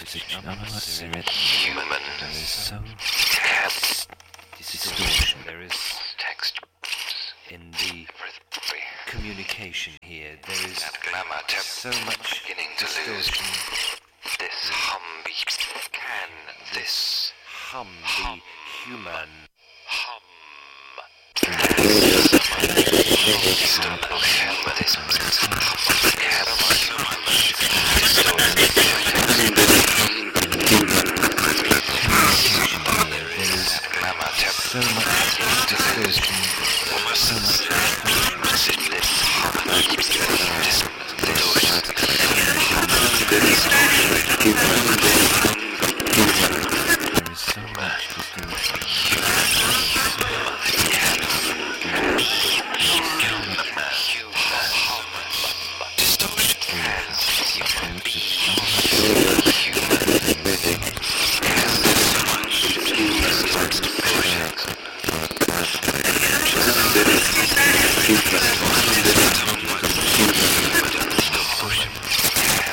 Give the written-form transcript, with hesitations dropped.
human. There is so much distortion. There is text in the communication here. There is so much distortion. This hum can this hum be human? Hum. So much distortion, so much